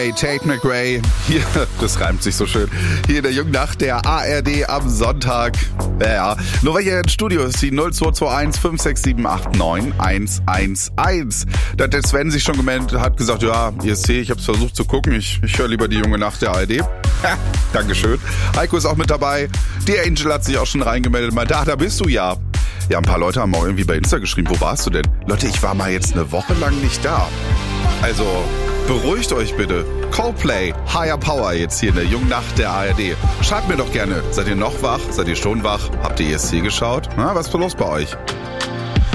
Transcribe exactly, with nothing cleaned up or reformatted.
McRae, Tate McRae. Hier, das reimt sich so schön. Hier in der Jungnacht der A R D am Sonntag. Ja, ja. Nur weil hier ins Studio ist, die null zwei zwei eins fünf sechs sieben acht neun eins eins eins. Da hat der Sven sich schon gemeldet, hat gesagt, ja, E S C, ich hab's versucht zu gucken. Ich, ich höre lieber die junge Nacht der A R D. Ha, Dankeschön. Heiko ist auch mit dabei. Die Angel hat sich auch schon reingemeldet. Mal da, da bist du ja. Ja, ein paar Leute haben auch irgendwie bei Insta geschrieben, wo warst du denn? Leute, ich war mal jetzt eine Woche lang nicht da. Also, beruhigt euch bitte. Coldplay, Higher Power jetzt hier in der Jungnacht der A R D. Schreibt mir doch gerne, seid ihr noch wach? Seid ihr schon wach? Habt ihr E S C geschaut? Na, was ist los bei euch?